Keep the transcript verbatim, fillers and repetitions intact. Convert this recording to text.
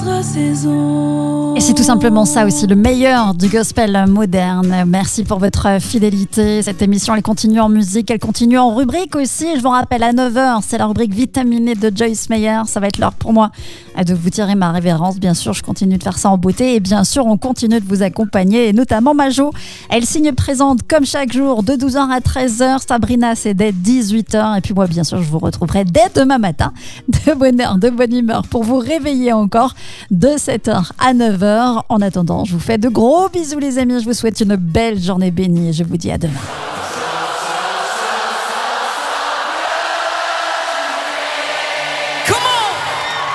saison. Et c'est tout simplement ça aussi, le meilleur du gospel moderne. Merci pour votre fidélité. Cette émission, elle continue en musique, elle continue en rubrique aussi. Je vous rappelle, à neuf heures, c'est la rubrique vitaminée de Joyce Meyer. Ça va être l'heure pour moi de vous tirer ma révérence. Bien sûr, je continue de faire ça en beauté. Et bien sûr, on continue de vous accompagner. Et notamment Majo, elle signe présente comme chaque jour de douze heures à treize heures. Sabrina, c'est dès dix-huit heures. Et puis moi, bien sûr, je vous retrouverai dès demain matin de bonne heure, de bonne humeur pour vous réveiller encore de sept heures à neuf heures. En attendant, je vous fais de gros bisous les amis. Je vous souhaite une belle journée bénie et je vous dis à demain.